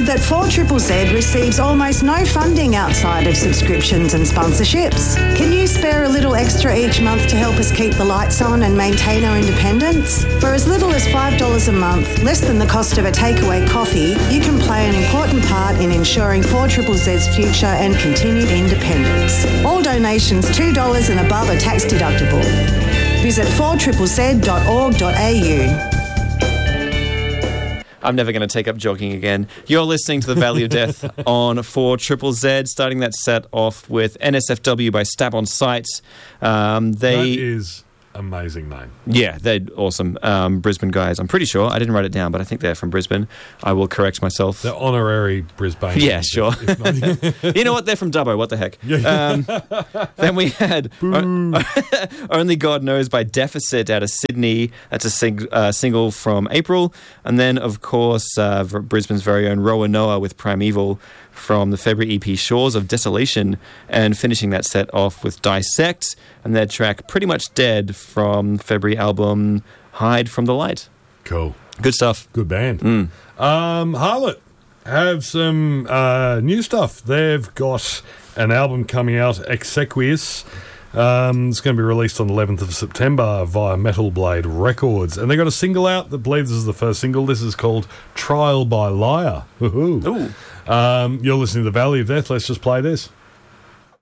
that 4ZZZ receives almost no funding outside of subscriptions and sponsorships. Can you spare a little extra each month to help us keep the lights on and maintain our independence? For as little as $5 a month, less than the cost of a takeaway coffee, you can play an important part in ensuring 4ZZZ's future and continued independence. All donations $2 and above are tax deductible. Visit 4ZZZ.org.au. I'm never going to take up jogging again. You're listening to The Valley of Death on 4ZZZ, starting that set off with NSFW by Stab on Sight. That is amazing name. Yeah, they're awesome. Brisbane guys, I'm pretty sure. I didn't write it down, but I think they're from Brisbane. I will correct myself. They're honorary Brisbane. Yeah, sure. You know what? They're from Dubbo. What the heck? Then we had Only God Knows by Deficit out of Sydney. That's a single from April. And then, of course, Brisbane's very own Roa Noah with Primeval from the February EP Shores of Desolation, and finishing that set off with Dissect and their track Pretty Much Dead from February album Hide from the Light. Cool. Good stuff. Good band. Harlot have some new stuff. They've got an album coming out, Exequious. It's going to be released on the 11th of September via Metal Blade Records. And they got a single out. I believe this is the first single. This is called Trial by Liar. Ooh. You're listening to The Valley of Death. Let's just play this.